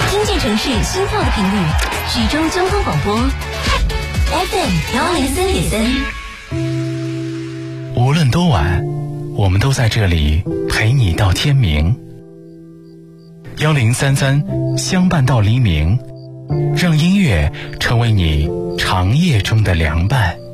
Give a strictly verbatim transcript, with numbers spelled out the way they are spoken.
经济城市心跳的频率，徐州交通广播 F M 幺零三点三。 无论多晚，我们都在这里陪你到天明。幺零三三相伴到黎明，让音乐成为你长夜中的凉伴。